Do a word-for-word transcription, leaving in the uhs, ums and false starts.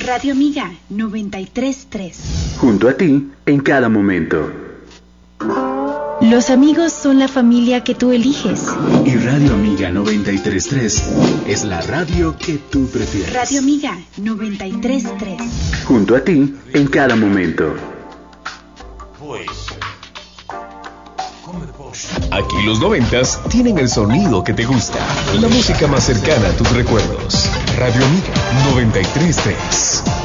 Radio Amiga noventa y tres punto tres. Junto a ti en cada momento. Los amigos son la familia que tú eliges. Y Radio Amiga noventa y tres punto tres es la radio que tú prefieres. Radio Amiga noventa y tres punto tres. Junto a ti en cada momento. Aquí los noventas tienen el sonido que te gusta. La música más cercana a tus recuerdos. Radio Amiga noventa y tres punto tres.